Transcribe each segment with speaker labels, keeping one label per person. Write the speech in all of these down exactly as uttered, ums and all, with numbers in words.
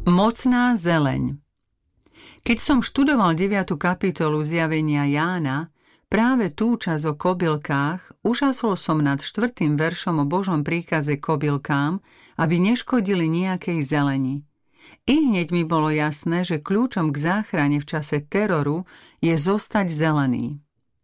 Speaker 1: Mocná zeleň. Keď som študoval deviatu kapitolu Zjavenia Jána, práve tú časť o kobylkách, užasol som nad štvrtým veršom o Božom príkaze kobylkám, aby neškodili nejakej zeleni. I hneď mi bolo jasné, že kľúčom k záchrane v čase teroru je zostať zelený.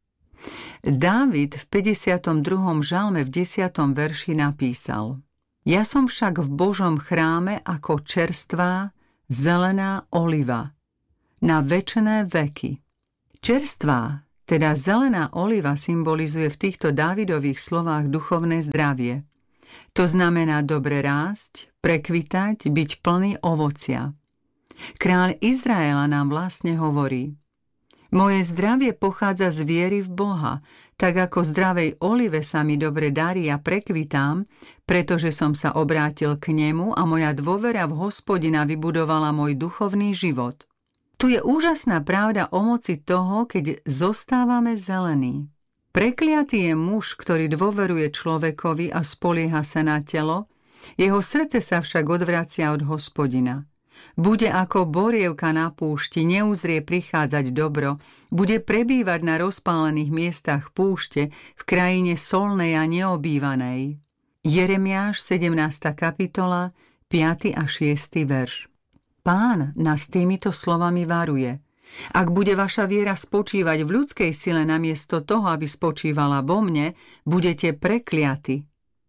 Speaker 1: Dávid v päťdesiatom druhom žalme v desiatom verši napísal: Ja som však v Božom chráme ako čerstvá, zelená oliva, na večné veky. Čerstvá, teda zelená oliva, symbolizuje v týchto Dávidových slovách duchovné zdravie. To znamená dobre rásť, prekvitať, byť plný ovocia. Kráľ Izraela nám vlastne hovorí: Moje zdravie pochádza z viery v Boha, tak ako zdravej olive sa mi dobre darí a prekvitám, pretože som sa obrátil k nemu a moja dôvera v Hospodina vybudovala môj duchovný život. Tu je úžasná pravda o moci toho, keď zostávame zelení. Prekliatý je muž, ktorý dôveruje človekovi a spolieha sa na telo, jeho srdce sa však odvracia od Hospodina. Bude ako borievka na púšti, neuzrie prichádzať dobro, bude prebývať na rozpálených miestach púšte, v krajine solnej a neobývanej. Jeremiáš sedemnásta kapitola, piaty a šiesty verš. Pán nás týmito slovami varuje: Ak bude vaša viera spočívať v ľudskej sile namiesto toho, aby spočívala vo mne, budete prekliaty.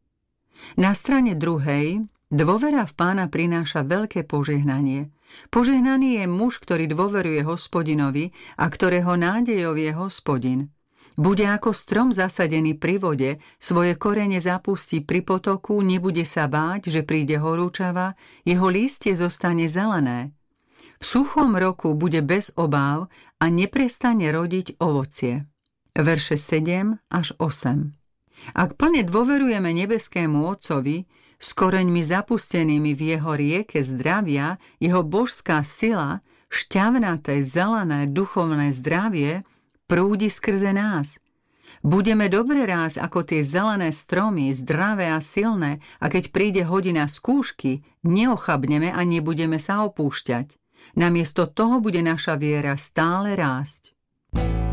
Speaker 1: Na strane druhej, dôvera v Pána prináša veľké požehnanie. Požehnaný je muž, ktorý dôveruje Hospodinovi a ktorého nádejou je Hospodin. Bude ako strom zasadený pri vode, svoje korene zapustí pri potoku, nebude sa báť, že príde horúčava, jeho lístie zostane zelené. V suchom roku bude bez obáv a neprestane rodiť ovocie. Verše sedem až osem. Ak plne dôverujeme nebeskému Otcovi, s koreňmi zapustenými v jeho rieke zdravia, jeho božská sila, šťavnaté, zelené, duchovné zdravie prúdi skrze nás. Budeme dobre rásť ako tie zelené stromy, zdravé a silné, a keď príde hodina skúšky, neochabneme a nebudeme sa opúšťať. Namiesto toho bude naša viera stále rásť.